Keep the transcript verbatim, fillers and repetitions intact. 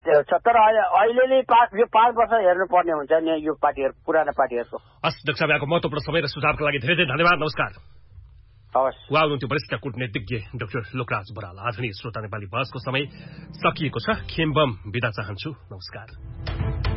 छ तर अहिले यो पाँच वर्ष हेर्नु पर्ने हुन्छ नि यो पार्टीहरू पुरानो पार्टीहरूको। हस् डाक्टर साहब, यहाँको महत्त्वपूर्ण समय र सुझावको लागि धेरै धेरै धन्यवाद। नमस्कार। हवस्। उहाँ हुनुहुन्थ्यो वरिष्ठ कूटनीतिज्ञ डाक्टर लोकराज बराल। आधुनिक श्रोता नेपाली बहसको समय सकिएको छ। खेम्बम बिदा चाहन्छु। नमस्कार।